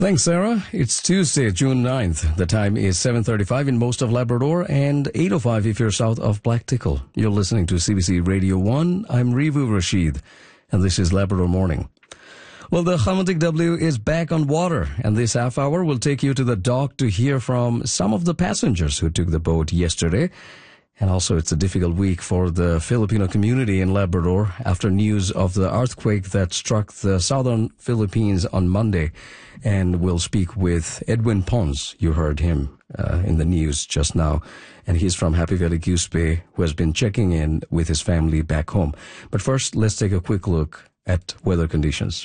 Thanks, Sarah. It's Tuesday, June 9th. The time is 7:35 in most of Labrador and 8:05 if you're south of Black Tickle. You're listening to CBC Radio 1. I'm Rivu Rashid, and this is Labrador Morning. Well, the Khamantik W is back on water, and this half hour will take you to the dock to hear from some of the passengers who took the boat yesterday. And also, it's a difficult week for the Filipino community in Labrador after news of the earthquake that struck the southern Philippines on Monday. And we'll speak with Edwin Pons. You heard him in the news just now. And he's from Happy Valley Goose Bay, who has been checking in with his family back home. But first, let's take a quick look at weather conditions.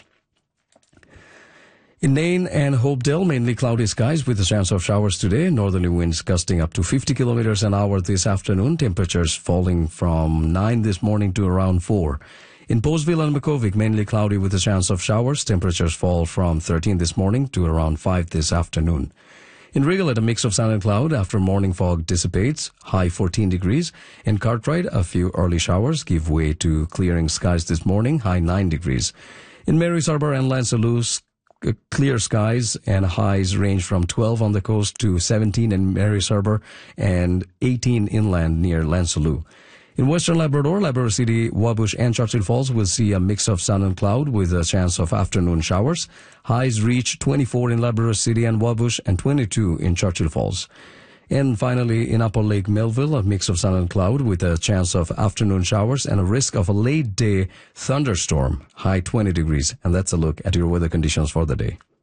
In Nain and Hopedale, mainly cloudy skies with a chance of showers today. Northerly winds gusting up to 50 kilometers an hour this afternoon. Temperatures falling from 9 this morning to around 4. In Postville and Makovic, mainly cloudy with a chance of showers. Temperatures fall from 13 this morning to around 5 this afternoon. In Rigolet, a mix of sun and cloud after morning fog dissipates. High 14 degrees. In Cartwright, a few early showers give way to clearing skies this morning. High 9 degrees. In Mary's Harbour and Lansaloo, clear skies and highs range from 12 on the coast to 17 in Mary's Harbour and 18 inland near Lansaloo. In western Labrador, Labrador City, Wabush and Churchill Falls will see a mix of sun and cloud with a chance of afternoon showers. Highs reach 24 in Labrador City and Wabush and 22 in Churchill Falls. And finally, in Upper Lake Melville, a mix of sun and cloud with a chance of afternoon showers and a risk of a late-day thunderstorm, high 20 degrees. And that's a look at your weather conditions for the day.